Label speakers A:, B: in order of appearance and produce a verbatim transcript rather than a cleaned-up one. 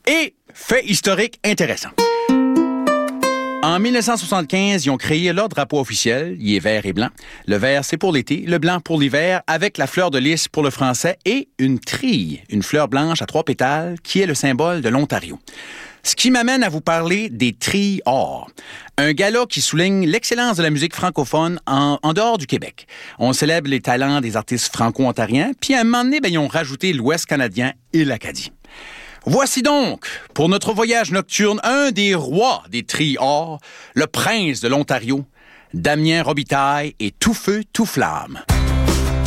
A: Et fait historique intéressant. En dix-neuf cent soixante-quinze, ils ont créé leur drapeau officiel. Il est vert et blanc. Le vert, c'est pour l'été, le blanc pour l'hiver, avec la fleur de lys pour le français et une trille, une fleur blanche à trois pétales, qui est le symbole de l'Ontario. Ce qui m'amène à vous parler des trilles or. Un gala qui souligne l'excellence de la musique francophone en, en dehors du Québec. On célèbre les talents des artistes franco-ontariens, puis à un moment donné, ben, ils ont rajouté l'Ouest canadien et l'Acadie. Voici donc, pour notre voyage nocturne, un des rois des trilles or, le prince de l'Ontario, Damien Robitaille et Tout Feu, Tout Flamme.